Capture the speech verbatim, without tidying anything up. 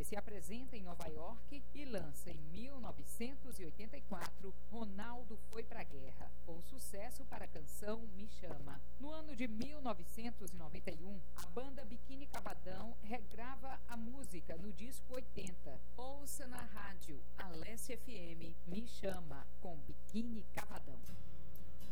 se apresenta em Nova York e lança em mil novecentos e oitenta e quatro Ronaldo Foi Pra Guerra, com sucesso para a canção Me Chama. No ano de mil novecentos e noventa e um, a banda Biquíni Cavadão regrava a música no disco oitenta. Ouça na rádio Alesse F M Me Chama, com Biquíni Cavadão.